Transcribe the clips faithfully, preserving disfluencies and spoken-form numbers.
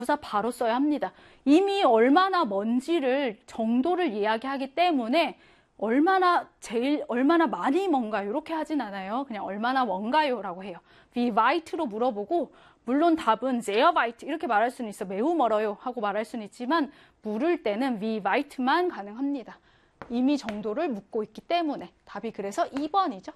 부사 바로 써야 합니다. 이미 얼마나 먼지를 정도를 이야기하기 때문에 얼마나 제일 얼마나 많이 먼가요? 이렇게 하진 않아요. 그냥 얼마나 먼가요? 라고 해요. Wie weit로 물어보고 물론 답은 sehr weit 이렇게 말할 수는 있어. 매우 멀어요 하고 말할 수는 있지만 물을 때는 wie weit만 가능합니다. 이미 정도를 묻고 있기 때문에 답이 그래서 이 번이죠.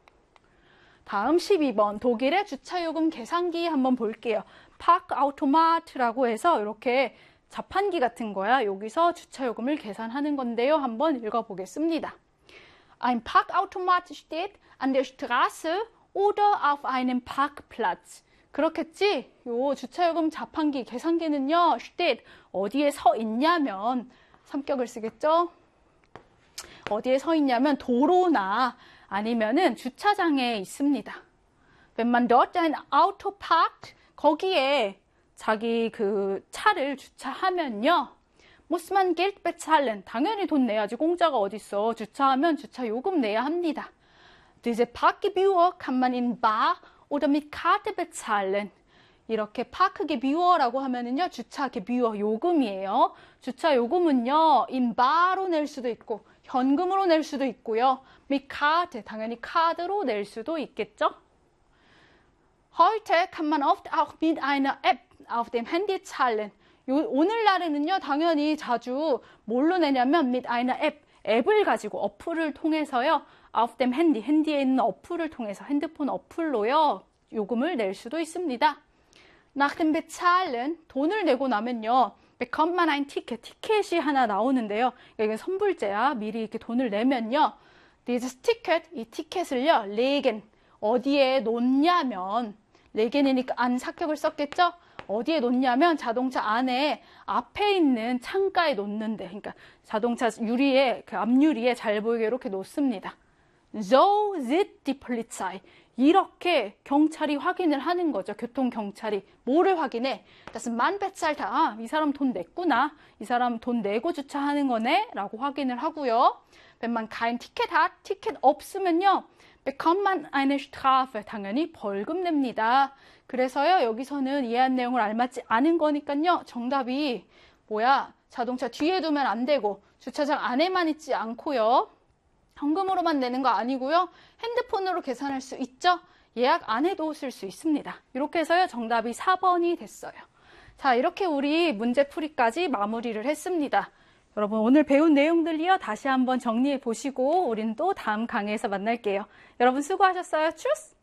다음 십이 번 독일의 주차요금 계산기 한번 볼게요. Parkautomat라고 해서 이렇게 자판기 같은 거야. 여기서 주차요금을 계산하는 건데요. 한번 읽어보겠습니다. Ein Parkautomat steht an der Straße oder auf einem Parkplatz. 그렇겠지? 요 주차요금 자판기 계산기는요. steht 어디에 서 있냐면 삼격을 쓰겠죠? 어디에 서 있냐면 도로나 아니면은 주차장에 있습니다. Wenn man dort ein Auto parkt, 거기에 자기 그 차를 주차하면요. muss man Geld bezahlen. 당연히 돈 내야지. 공짜가 어딨어. 주차하면 주차 요금 내야 합니다. Diese Parkgebühr kann man in bar oder mit Karte bezahlen. 이렇게 파크gebühr라고 하면은요. 주차gebühr 요금이에요. 주차 요금은요. in bar로 낼 수도 있고 현금으로 낼 수도 있고요. mit Karte 당연히 카드로 낼 수도 있겠죠. Heute kann man oft auch mit einer App auf dem Handy zahlen. 요, 오늘날에는요, 당연히 자주 뭘로 내냐면 mit einer App, 앱을 가지고 어플을 통해서요, auf dem Handy, 핸디에 있는 어플을 통해서 핸드폰 어플로요, 요금을 낼 수도 있습니다. Nach dem Bezahlen, 돈을 내고 나면요, bekommt man ein Ticket, 티켓이 하나 나오는데요. 이게 선불제야. 미리 이렇게 돈을 내면요, dieses Ticket, 이 티켓을요, legen, 어디에 놓냐면, 레겐이니까 안 사격을 썼겠죠? 어디에 놓냐면 자동차 안에 앞에 있는 창가에 놓는데, 그러니까 자동차 유리에, 그 앞유리에 잘 보이게 이렇게 놓습니다. So sieht die Polizei. 이렇게 경찰이 확인을 하는 거죠. 교통경찰이. 뭐를 확인해? Das man bezahlt. 아, 이 사람 돈 냈구나. 이 사람 돈 내고 주차하는 거네. 라고 확인을 하고요. Wenn man kein Ticket hat, 티켓 없으면요. bekommt man eine Strafe. 당연히 벌금 냅니다. 그래서요, 여기서는 이해한 내용을 알맞지 않은 거니까요, 정답이 뭐야? 자동차 뒤에 두면 안 되고, 주차장 안에만 있지 않고요, 현금으로만 내는 거 아니고요, 핸드폰으로 계산할 수 있죠? 예약 안 해도 쓸 수 있습니다. 이렇게 해서요, 정답이 사 번이 됐어요. 자, 이렇게 우리 문제풀이까지 마무리를 했습니다. 여러분 오늘 배운 내용들이요 다시 한번 정리해 보시고 우리는 또 다음 강의에서 만날게요. 여러분 수고하셨어요. 추스!